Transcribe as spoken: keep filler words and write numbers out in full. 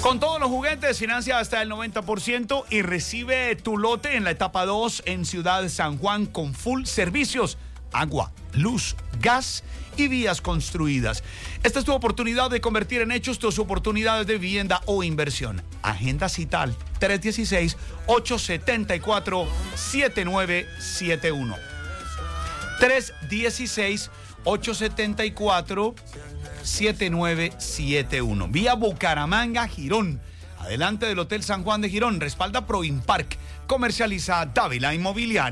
Con todos los juguetes, financia hasta el noventa por ciento y recibe tu lote en la etapa dos en Ciudad San Juan con full servicios, agua, luz, gas y vías construidas. Esta es tu oportunidad de convertir en hechos tus oportunidades de vivienda o inversión. Agenda cita al tres uno seis, ocho siete cuatro, siete nueve siete uno. tres uno seis, ocho siete cuatro, siete nueve siete uno. Vía Bucaramanga, Girón. Adelante del Hotel San Juan de Girón. Respalda Proinpark. Comercializa Dávila Inmobiliaria.